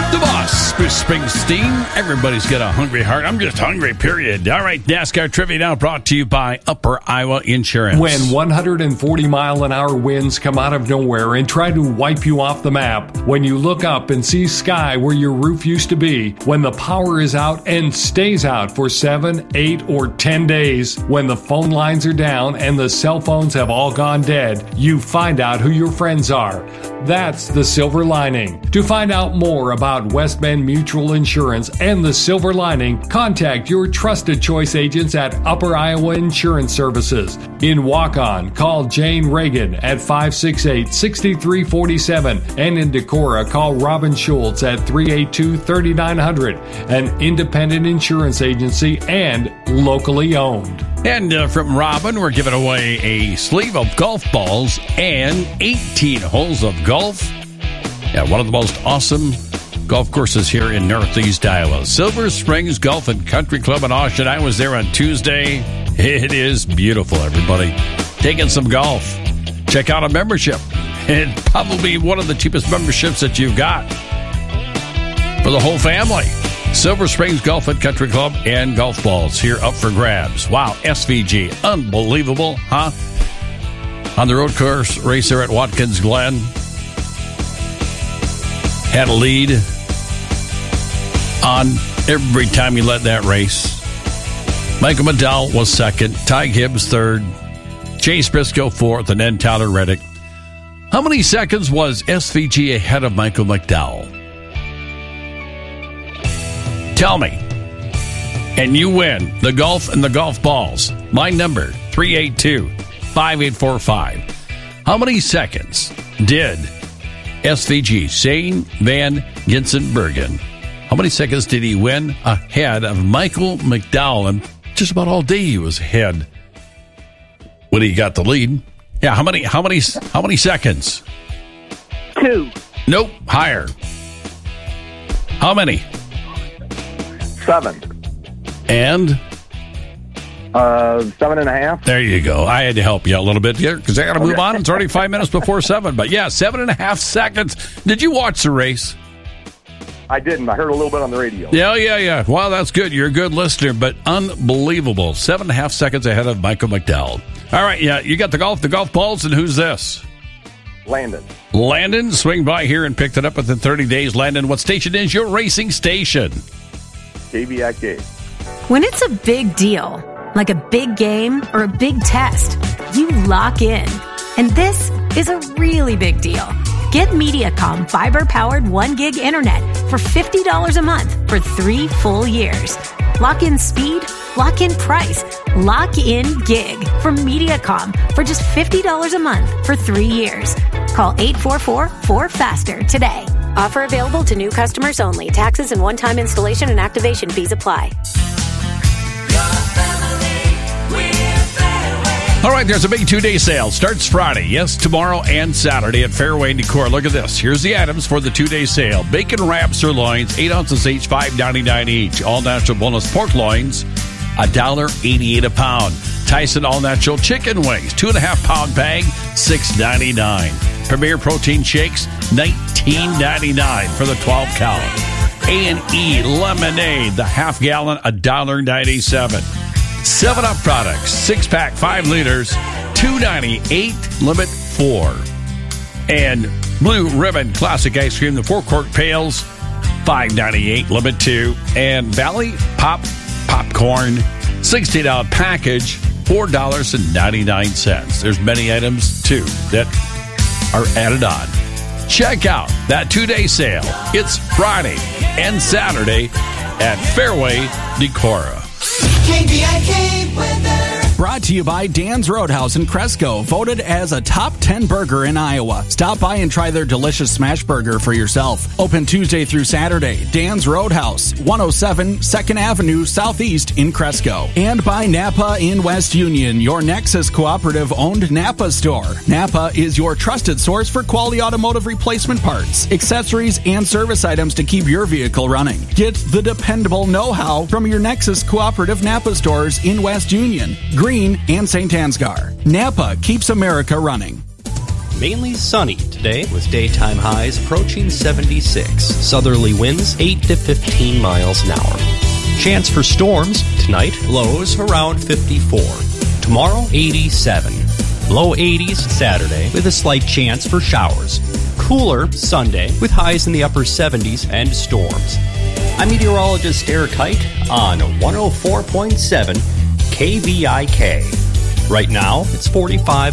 The boss, Bruce Springsteen. Everybody's got a hungry heart. I'm just hungry, period. All right, NASCAR Trivia now brought to you by Upper Iowa Insurance. When 140-mile-an-hour winds come out of nowhere and try to wipe you off the map, when you look up and see sky where your roof used to be, when the power is out and stays out for 7, 8, or 10 days, when the phone lines are down and the cell phones have all gone dead, you find out who your friends are. That's the silver lining. To find out more about West Bend Mutual Insurance and the silver lining, contact your trusted choice agents at Upper Iowa Insurance Services. In Waukon, call Jane Reagan at 568-6347, and in Decorah, call Robin Schultz at 382-3900, an independent insurance agency and locally owned. And from Robin, we're giving away a sleeve of golf balls and 18 holes of golf at one of the most awesome golf courses here in Northeast Iowa. Silver Springs Golf and Country Club in Austin. I was there on Tuesday. It is beautiful, everybody. Taking some golf. Check out a membership. It's probably one of the cheapest memberships that you've got for the whole family. Silver Springs Golf and Country Club and golf balls here up for grabs. Wow, SVG. Unbelievable, huh? On the road course racer at Watkins Glen. Had a lead on every time he led that race. Michael McDowell was second. Ty Gibbs third. Chase Briscoe fourth. And then Tyler Reddick. How many seconds was SVG ahead of Michael McDowell? Tell me. And you win the golf and the golf balls. My number, 382-5845. How many seconds did SVG, Shane Van Ginsenbergen, how many seconds did he win ahead of Michael McDowell? And just about all day he was ahead when he got the lead. Yeah, how many seconds? 2. Nope, higher. How many? 7. And? 7.5. There you go. I had to help you a little bit here because I got to move on. It's already 5 minutes before 7. But yeah, 7.5 seconds. Did you watch the race? I didn't. I heard a little bit on the radio. Yeah. Well, that's good. You're a good listener, but unbelievable. 7.5 seconds ahead of Michael McDowell. All right, yeah, you got the golf balls, and who's this? Landon, swing by here and picked it up within 30 days. Landon, what station is your racing station? KVIK. When it's a big deal, like a big game or a big test, you lock in. And this is a really big deal. Get Mediacom fiber-powered 1 gig internet for $50 a month for 3 full years. Lock in speed, lock in price, lock in gig from Mediacom for just $50 a month for 3 years. Call 844-4FASTER today. Offer available to new customers only. Taxes and one-time installation and activation fees apply. All right, there's a big 2-day sale. Starts Friday. Yes, tomorrow and Saturday at Fairway Decor. Look at this. Here's the items for the 2-day sale. Bacon wrap sirloins, 8 ounces each, $5.99 each. All natural boneless pork loins, $1.88 a pound. Tyson all natural chicken wings, 2.5-pound bag, $6.99. Premier protein shakes, $19.99 for the 12 count. A&E lemonade, the half gallon, $1.97. 7-Up products, 6-pack, 5 liters, $2.98, limit 4. And Blue Ribbon Classic Ice Cream, the 4-quart pails, $5.98, limit 2. And Valley Pop Popcorn, $60 package, $4.99. There's many items, too, that are added on. Check out that 2-day sale. It's Friday and Saturday at Fairway Decorah. KVIK weather. Brought to you by Dan's Roadhouse in Cresco, voted as a top 10 burger in Iowa. Stop by and try their delicious smash burger for yourself. Open Tuesday through Saturday. Dan's Roadhouse, 107 2nd Avenue Southeast in Cresco. And by Napa in West Union, your Nexus Cooperative-owned Napa store. Napa is your trusted source for quality automotive replacement parts, accessories, and service items to keep your vehicle running. Get the dependable know-how from your Nexus Cooperative Napa stores in West Union, Green, and St. Ansgar. Napa keeps America running. Mainly sunny today with daytime highs approaching 76. Southerly winds 8 to 15 miles an hour. Chance for storms tonight, lows around 54. Tomorrow, 87. Low 80s Saturday with a slight chance for showers. Cooler Sunday with highs in the upper 70s and storms. I'm meteorologist Eric Hite on 104.7 KVIK. Right now, it's 45